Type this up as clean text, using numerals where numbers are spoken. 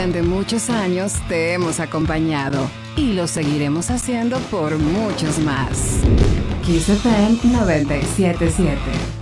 Durante muchos años te hemos acompañado y lo seguiremos haciendo por muchos más. Kiss FM 97.7.